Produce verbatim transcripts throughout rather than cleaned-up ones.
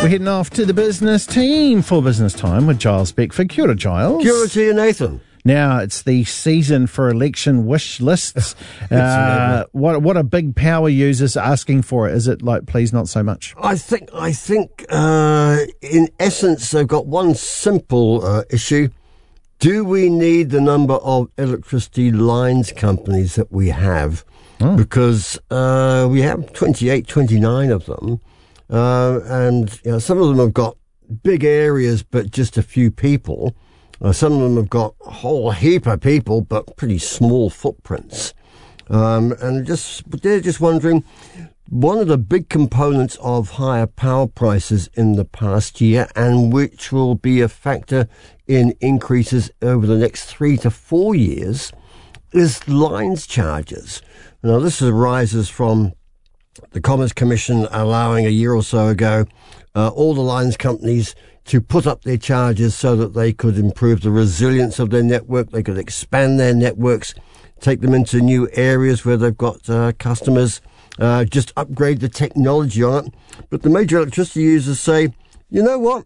We're heading off to the business team for Business Time with Giles Beckford. Kia ora, Giles. Kia ora to you, Nathan. Now, it's the season for election wish lists. uh, what what are big power users asking for? Is it like, please, not so much? I think, I think, uh, in essence, they've got one simple uh, issue. Do we need the number of electricity lines companies that we have? Oh. Because uh, we have twenty-eight, twenty-nine of them. Uh, and you know, some of them have got big areas, but just a few people. Uh, some of them have got a whole heap of people, but pretty small footprints. Um, and just they're just wondering, one of the big components of higher power prices in the past year, and which will be a factor in increases over the next three to four years, is lines charges. Now, this arises from the Commerce Commission allowing a year or so ago uh, all the lines companies to put up their charges so that they could improve the resilience of their network, they could expand their networks, take them into new areas where they've got uh, customers, uh, just upgrade the technology on it. But the major electricity users say, you know what,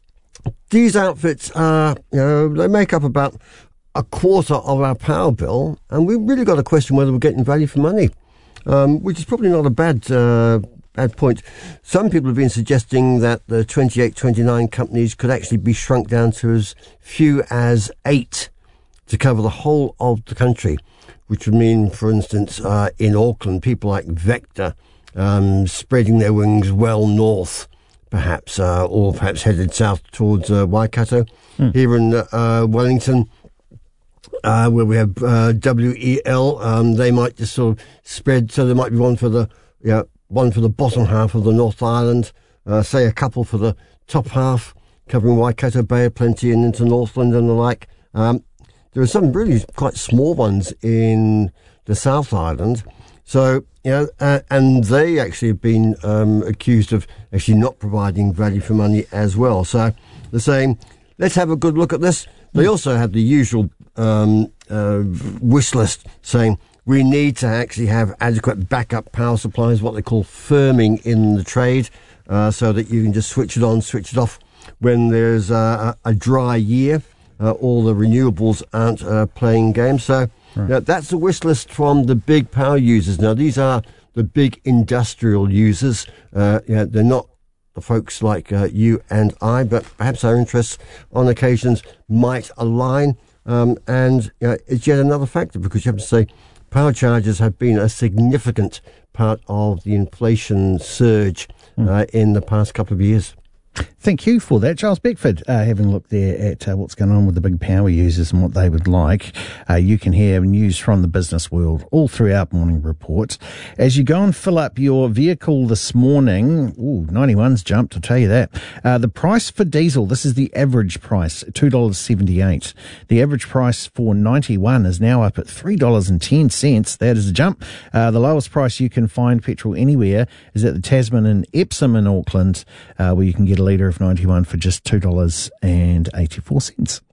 these outfits, uh, you know, they make up about a quarter of our power bill, and we've really got to question whether we're getting value for money, um, which is probably not a bad uh Bad point. Some people have been suggesting that the twenty-eight, twenty-nine companies could actually be shrunk down to as few as eight to cover the whole of the country, which would mean, for instance, uh, in Auckland, people like Vector um, spreading their wings well north, perhaps, uh, or perhaps headed south towards uh, Waikato. Hmm. Here in uh, Wellington, uh, where we have uh, W E L, um, they might just sort of spread, so there might be one for the, you know, one for the bottom half of the North Island, uh, say a couple for the top half, covering Waikato Bay of Plenty and into Northland and the like. Um, there are some really quite small ones in the South Island. So, you know, uh, and they actually have been um, accused of actually not providing value for money as well. So they're saying, let's have a good look at this. They also have the usual um, uh, wish list saying, we need to actually have adequate backup power supplies, what they call firming in the trade, uh, so that you can just switch it on, switch it off when there's uh, a dry year. Uh, all the renewables aren't uh, playing games. So right. you know, that's the wish list from the big power users. Now, these are the big industrial users. Uh, you know, they're not the folks like uh, you and I, but perhaps our interests on occasions might align. Um, and you know, it's yet another factor, because you have to say, power charges have been a significant part of the inflation surge uh, in the past couple of years. Thank you for that. Giles Beckford, uh, having a look there at uh, what's going on with the big power users and what they would like. Uh, you can hear news from the business world all throughout Morning Report. As you go and fill up your vehicle this morning, ooh, ninety-one's jumped, I'll tell you that. Uh, the price for diesel, this is the average price, two dollars seventy-eight. The average price for ninety-one is now up at three dollars and ten cents. That is a jump. Uh, the lowest price you can find petrol anywhere is at the Tasman in Epsom in Auckland, uh, where you can get a litre of ninety-one for just two dollars and eighty-four cents.